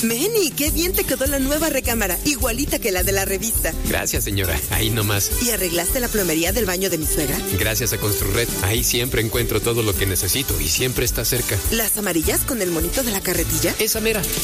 Meni, qué bien te quedó la nueva recámara, igualita que la de la revista. Gracias, señora. Ahí nomás. ¿Y arreglaste la plomería del baño de mi suegra? Gracias a Construred. Ahí siempre encuentro todo lo que necesito y siempre está cerca. ¿Las amarillas con el monito de la carretilla? Esa mera.